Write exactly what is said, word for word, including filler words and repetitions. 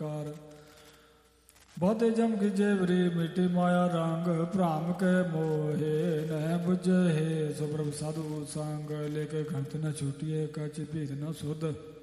ਕਾਰ। ਬਹੁਤੇ ਜਮ ਕੀ ਜੇਵਰੀ ਮਿਟੀ ਮਾਇਆ ਰੰਗ ਭ੍ਰਾਮ ਕੇ ਮੋਹੇ ਨਹਿ ਬੁਝੇ ਸੋ ਪ੍ਰਭ ਸਾਧੂ ਸੰਗ ਲੈ ਕੇ ਘੰਟ ਨ ਛੁਟਿਏ ਕਛ ਭੀਤ ਨ ਸੁਧ।